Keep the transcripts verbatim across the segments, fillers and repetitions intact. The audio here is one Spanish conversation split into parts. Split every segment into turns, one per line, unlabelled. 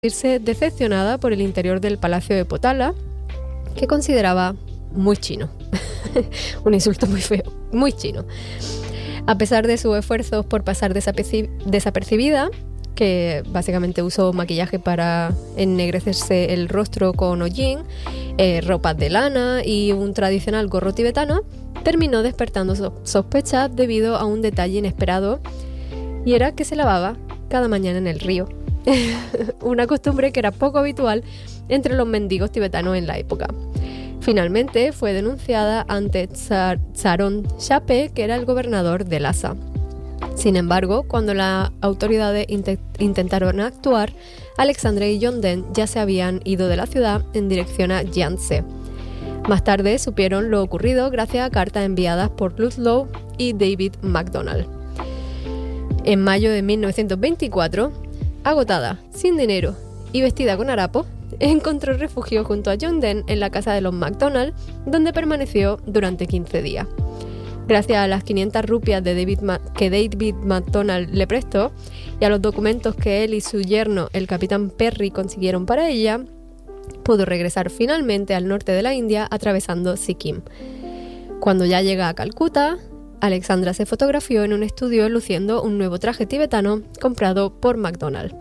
sentirse decepcionada por el interior del palacio de Potala, que consideraba muy chino. Un insulto muy feo, muy chino. A pesar de sus esfuerzos por pasar desaperci- desapercibida, que básicamente usó maquillaje para ennegrecerse el rostro con hollín, eh, ropas de lana y un tradicional gorro tibetano, terminó despertando so- sospechas debido a un detalle inesperado, y era que se lavaba cada mañana en el río. Una costumbre que era poco habitual entre los mendigos tibetanos en la época. Finalmente fue denunciada ante Tsar- Tsaron Shape, que era el gobernador de Lhasa. Sin embargo, cuando las autoridades inte- intentaron actuar, Alexandra y Yongden ya se habían ido de la ciudad en dirección a Yangtze. Más tarde supieron lo ocurrido gracias a cartas enviadas por Ludlow y David MacDonald. En mayo de mil novecientos veinticuatro, agotada, sin dinero y vestida con harapos, encontró refugio junto a Yongden en la casa de los MacDonald, donde permaneció durante quince días. Gracias a las quinientas rupias de David Ma- que David MacDonald le prestó y a los documentos que él y su yerno, el capitán Perry, consiguieron para ella, pudo regresar finalmente al norte de la India atravesando Sikkim. Cuando ya llega a Calcuta, Alexandra se fotografió en un estudio luciendo un nuevo traje tibetano comprado por MacDonald.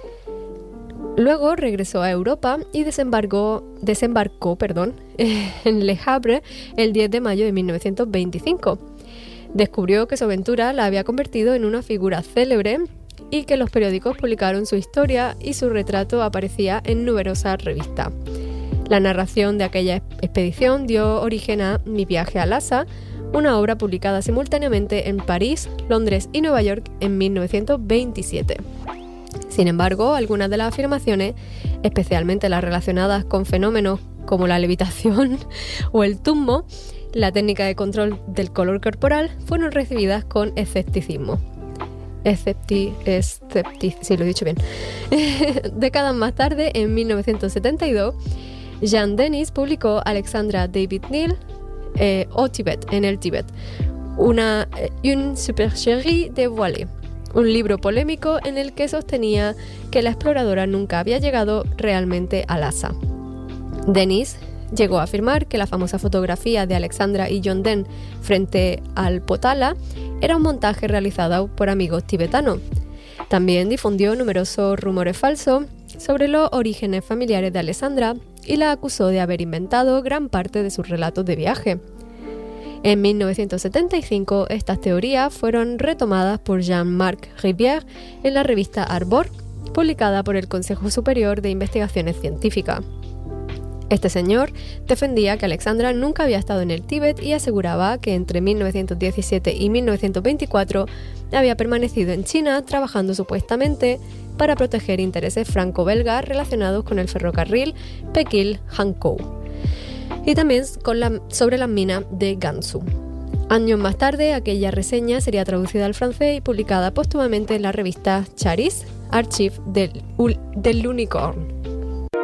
Luego regresó a Europa y desembarcó, desembarcó perdón, en Le Havre el diez de mayo de mil novecientos veinticinco. Descubrió que su aventura la había convertido en una figura célebre y que los periódicos publicaron su historia y su retrato aparecía en numerosas revistas. La narración de aquella expedición dio origen a Mi viaje a Lhasa, una obra publicada simultáneamente en París, Londres y Nueva York en mil novecientos veintisiete. Sin embargo, algunas de las afirmaciones, especialmente las relacionadas con fenómenos como la levitación o el tummo, la técnica de control del color corporal, fueron recibidas con escepticismo. Escepti, escepti, sí, lo he dicho bien. Décadas más tarde, en mil novecientos setenta y dos, Jean Denis publicó Alexandra David Neal, eh, Au Tibet, en el Tíbet, una une supercherie dévoilée, un libro polémico en el que sostenía que la exploradora nunca había llegado realmente a Lhasa. Denis llegó a afirmar que la famosa fotografía de Alexandra y Yongden frente al Potala era un montaje realizado por amigos tibetanos. También difundió numerosos rumores falsos sobre los orígenes familiares de Alexandra y la acusó de haber inventado gran parte de sus relatos de viaje. En mil novecientos setenta y cinco, estas teorías fueron retomadas por Jean-Marc Rivière en la revista Arbor, publicada por el Consejo Superior de Investigaciones Científicas. Este señor defendía que Alexandra nunca había estado en el Tíbet y aseguraba que entre mil novecientos diecisiete y mil novecientos veinticuatro había permanecido en China trabajando supuestamente para proteger intereses franco-belgas relacionados con el ferrocarril Pekín-Hankou y también con la, sobre las minas de Gansu. Años más tarde, aquella reseña sería traducida al francés y publicada póstumamente en la revista Charis, Archive del, del Unicorn.